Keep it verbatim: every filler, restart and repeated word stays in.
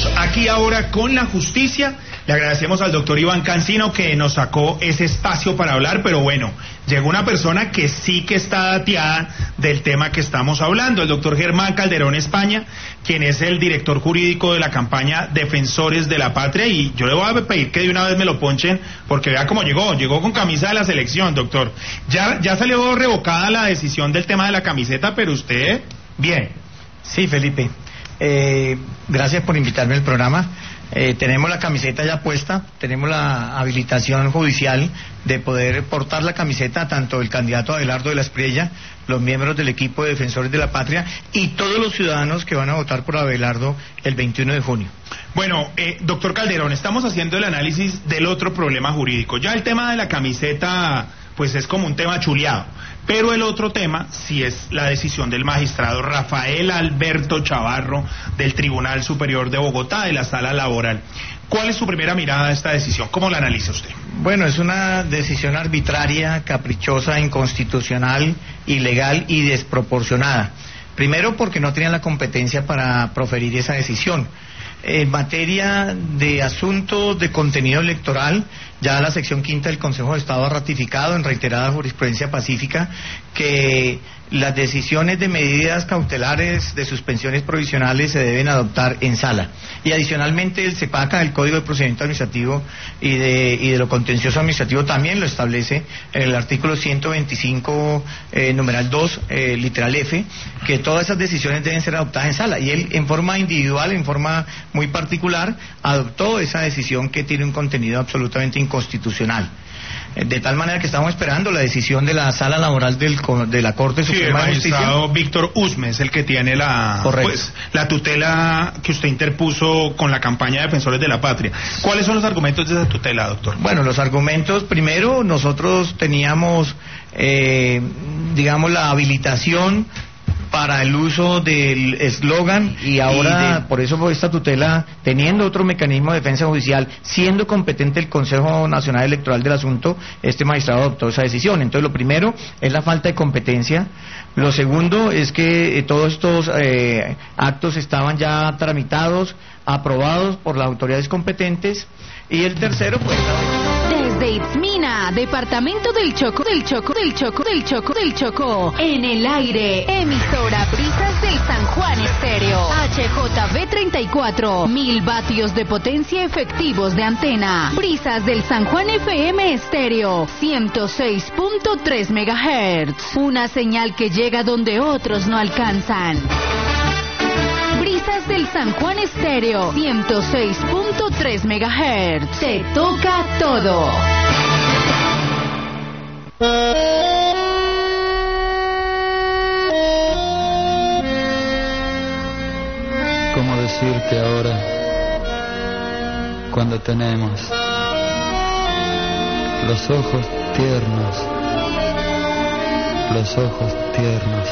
Estamos aquí ahora con la justicia. Le agradecemos al doctor Iván Cancino que nos sacó ese espacio para hablar, pero bueno, llegó una persona que sí que está dateada del tema que estamos hablando, el doctor Germán Calderón España, quien es el director jurídico de la campaña Defensores de la Patria, y yo le voy a pedir que de una vez me lo ponchen, porque vea cómo llegó, llegó con camisa de la selección, doctor. Ya, ya salió revocada la decisión del tema de la camiseta, pero usted, bien. Sí, Felipe. Eh, gracias por invitarme al programa. Eh, tenemos la camiseta ya puesta, tenemos la habilitación judicial de poder portar la camiseta tanto el candidato Abelardo de la Espriella, los miembros del equipo de Defensores de la Patria y todos los ciudadanos que van a votar por Abelardo el veintiuno de junio. Bueno, eh, doctor Calderón, estamos haciendo el análisis del otro problema jurídico. Ya el tema de la camiseta, pues es como un tema chuleado, pero el otro tema sí es la decisión del magistrado Rafael Alberto Chavarro del Tribunal Superior de Bogotá, de la Sala Laboral. ¿Cuál es su primera mirada a esta decisión? ¿Cómo la analiza usted? Bueno, es una decisión arbitraria, caprichosa, inconstitucional, ilegal y desproporcionada. Primero porque no tenían la competencia para proferir esa decisión. En materia de asuntos de contenido electoral, ya la sección quinta del Consejo de Estado ha ratificado en reiterada jurisprudencia pacífica que las decisiones de medidas cautelares de suspensiones provisionales se deben adoptar en sala. Y adicionalmente el CEPACA, el Código de Procedimiento Administrativo y de, y de lo contencioso administrativo, también lo establece en el artículo ciento veinticinco, eh, numeral dos, eh, literal F, que todas esas decisiones deben ser adoptadas en sala. Y él, en forma individual, en forma muy particular, adoptó esa decisión que tiene un contenido absolutamente inconstitucional. De tal manera que estamos esperando la decisión de la Sala Laboral del, de la Corte sí, Suprema de Justicia. El magistrado Víctor Usme es el que tiene la, pues, la tutela que usted interpuso con la campaña de Defensores de la Patria. ¿Cuáles son los argumentos de esa tutela, doctor? Bueno, los argumentos, primero, nosotros teníamos, eh, digamos, la habilitación para el uso del eslogan y ahora, y de... por eso por esta tutela, teniendo otro mecanismo de defensa judicial, siendo competente el Consejo Nacional Electoral del asunto, este magistrado adoptó esa decisión. Entonces, lo primero es la falta de competencia. Lo segundo es que eh, todos estos eh, actos estaban ya tramitados, aprobados por las autoridades competentes. Y el tercero, pues... Desde Itzmina, departamento del Chocó, del Chocó, del Chocó, del Chocó, del Chocó, en el aire, emisora Brisas del San Juan Estéreo, H J B treinta y cuatro, mil vatios de potencia efectivos de antena, Brisas del San Juan F M Estéreo, ciento seis punto tres megahertz, una señal que llega donde otros no alcanzan. Brisas del San Juan Estéreo, ciento seis punto tres megahertz. Te toca todo. ¿Cómo decirte ahora cuando tenemos los ojos tiernos, los ojos tiernos?